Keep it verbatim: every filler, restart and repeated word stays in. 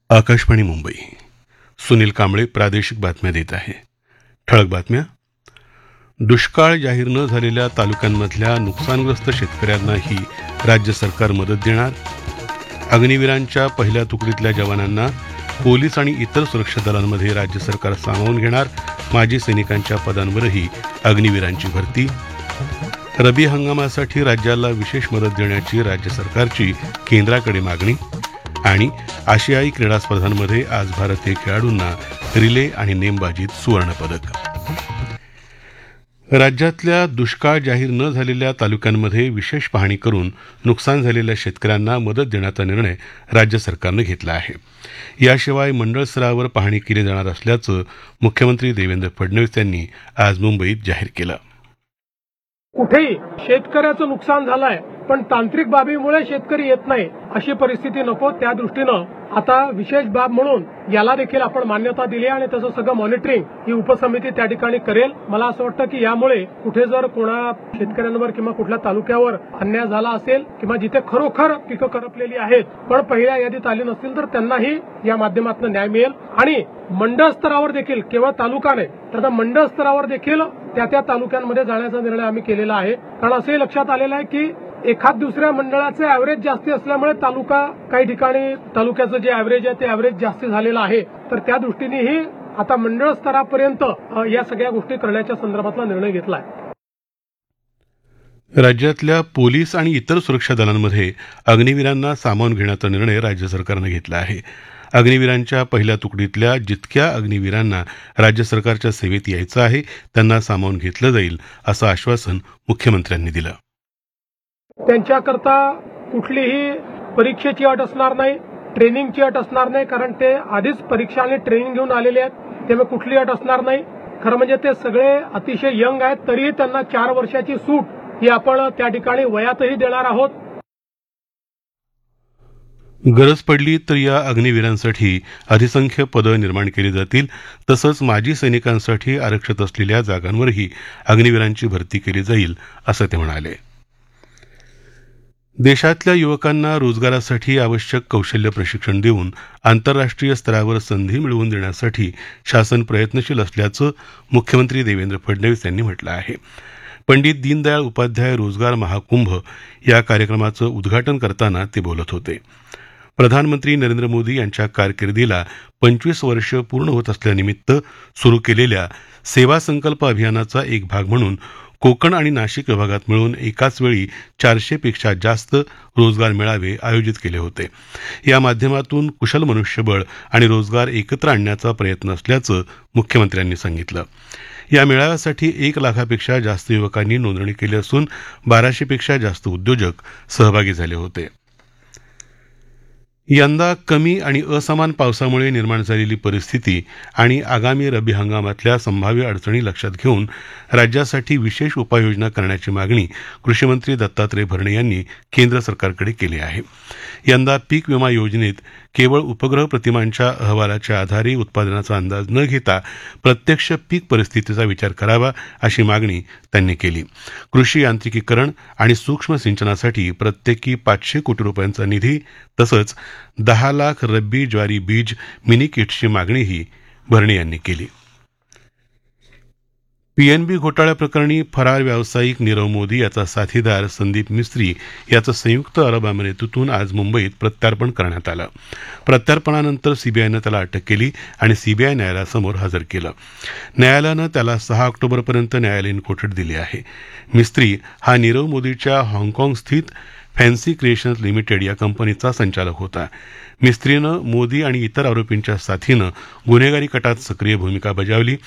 आकाशवाणी मुंबई. सुनील कांबळे प्रादेशिक बातम्या देत आहे. ठळक बातम्या. दुष्काळ जाहीर न झालेल्या तालुक्यांमधल्या नुकसानग्रस्त शेतकऱ्यांनाही राज्य सरकार मदत देणार. अग्निवीरांच्या पहिल्या तुकडीतल्या जवानांना पोलीस आणि इतर सुरक्षा दलांमध्ये राज्य सरकार सामावून घेणार. माजी सैनिकांच्या पदांवरही अग्निवीरांची भरती. रबी हंगामासाठी राज्याला विशेष मदत देण्याची राज्य सरकारची केंद्राकडे मागणी. आणि आशियाई क्रीडा स्पर्धांमध्ये आज भारतीय खेळाडूंना रिले आणि नेमबाजीत सुवर्णपदक. राज्यातल्या दुष्काळ जाहीर न झालेल्या तालुक्यांमध्ये विशेष पाहणी करून नुकसान झालेल्या शेतकऱ्यांना मदत देण्याचा निर्णय राज्य सरकारनं घेतला आहे. याशिवाय मंडळ स्तरावर पाहणी केली जाणार असल्याचं मुख्यमंत्री देवेंद्र फडणवीस यांनी आज मुंबईत जाहीर केलं. कुठेही शेतकऱ्याचं नुकसान झालंय पण तांत्रिक बाबीमुळे शेतकरी येत नाही अशी परिस्थिती नको. त्या दृष्टीनं आता विशेष बाब म्हणून याला देखील आपण मान्यता दिली आणि त्याचं सगळं मॉनिटरिंग ही उपसमिती त्या ठिकाणी करेल. मला असं वाटतं की यामुळे कुठे जर कोणा शेतकऱ्यांवर किंवा कुठल्या तालुक्यावर अन्याय झाला असेल किंवा जिथे खरोखर पिकं करपलेली आहेत पण पहिल्या यादीत आली नसतील तर त्यांनाही या माध्यमातून न्याय मिळेल. आणि मंडळ स्तरावर देखील केवळ तालुका नाही तर मंडळ स्तरावर देखील त्या त्या तालुक्यांमध्ये जाण्याचा निर्णय आम्ही केलेला आहे. कारण असंही लक्षात आलेलं आहे की एखाद दुसऱ्या मंडळाचे ॲव्हरेज जास्ती असल्यामुळे तालुका काही ठिकाणी तालुक्याचं जे ॲव्हरेज आहे ते ॲव्हरेज जास्ती झालेलं आहे. तर त्या दृष्टीनेही आता मंडळ स्तरापर्यंत या सगळ्या गोष्टी करण्याच्या संदर्भातला निर्णय घेतला आहे. राज्यातल्या पोलीस आणि इतर सुरक्षा दलांमध्ये अग्निवीरांना सामावून घेण्याचा निर्णय राज्य सरकारनं घेतला आहे. अग्निवीरांच्या पहिल्या तुकडीतल्या जितक्या अग्निवीरांना राज्य सरकारच्या सेवेत यायचं आहे त्यांना सामावून घेतलं जाईल असं आश्वासन मुख्यमंत्र्यांनी दिलं. त्यांच्याकरता कुठलीही परीक्षेची अट असणार नाही, ट्रेनिंगची अट असणार नाही. कारण ते आधीच परीक्षा आणि ट्रेनिंग घेऊन आलेले आहेत त्यामुळे कुठली अट असणार नाही. खरं म्हणजे ते सगळे अतिशय यंग आहेत तरीही त्यांना चार वर्षाची सूट ही आपण त्या ठिकाणी वयातही देणार आहोत. गरज पडली तर या अग्निवीरांसाठी अधिसंख्य पदं निर्माण केली जातील. तसंच माजी सैनिकांसाठी आरक्षित असलेल्या जागांवरही अग्निवीरांची भरती केली जाईल असं ते म्हणाले. देशातल्या युवकांना रोजगारासाठी आवश्यक कौशल्य प्रशिक्षण देऊन आंतरराष्ट्रीय स्तरावर संधी मिळवून देण्यासाठी शासन प्रयत्नशील असल्याचं मुख्यमंत्री देवेंद्र फडणवीस यांनी म्हटलं आहे. पंडित दीनदयाळ उपाध्याय रोजगार महाकुंभ या कार्यक्रमाचं उद्घाटन करताना ते बोलत होते. प्रधानमंत्री नरेंद्र मोदी यांच्या कारकिर्दीला पंचवीस वर्ष पूर्ण होत असल्यानिमित्त सुरू केलेल्या सेवा संकल्प अभियानाचा एक भाग म्हणून कोकण आणि नाशिक विभागात मिळून एकाच वेळी चारशे पेक्षा जास्त रोजगार मेळावे आयोजित केले होते. या माध्यमातून कुशल मनुष्यबळ आणि रोजगार एकत्र आणण्याचा प्रयत्न असल्याचं मुख्यमंत्र्यांनी सांगितलं. या मेळाव्यासाठी एक लाखापेक्षा जास्त युवकांनी नोंदणी केली असून बाराशेपेक्षा जास्त उद्योजक सहभागी झाले होते. यंदा कमी आणि असमान पावसामुळे निर्माण झालेली परिस्थिती आणि आगामी रब्बी हंगामातल्या संभाव्य अडचणी लक्षात घेऊन राज्यासाठी विशेष उपाययोजना करण्याची मागणी कृषीमंत्री दत्तात्रय भरणे यांनी केंद्र सरकारकडे केली आहे. यंदा पीक विमा योजनेत केवळ उपग्रह प्रतिमांच्या अहवालाच्या आधारे उत्पादनाचा अंदाज न घेता प्रत्यक्ष पीक परिस्थितीचा विचार करावा अशी मागणी त्यांनी केली. कृषी यांत्रिकीकरण आणि सूक्ष्म सिंचनासाठी प्रत्येकी पाचशे कोटी रुपयांचा निधी तसंच दहा लाख रब्बी ज्वारी बीज मिनी किट्सची मागणीही भरणे यांनी केली. पीएनबी घोटाळ्याप्रकरणी फरार व्यावसायिक नीरव मोदी याचा साथीदार संदीप मिस्त्री याचं संयुक्त अरब अमिरातीतून आज मुंबईत प्रत्यार्पण करण्यात आलं. प्रत्यार्पणानंतर सीबीआयनं त्याला अटक केली आणि सीबीआय न्यायालयासमोर हजर केलं. न्यायालयानं त्याला सहा ऑक्टोबरपर्यंत न्यायालयीन कोठडी दिली आहे. मिस्त्री हा नीरव मोदीच्या हाँगकाँग स्थित फॅन्सी क्रिएशन्स लिमिटेड या कंपनीचा संचालक होता. मिस्त्रीनं मोदी आणि इतर आरोपींच्या साथीनं गुन्हेगारी कटात सक्रिय भूमिका बजावली.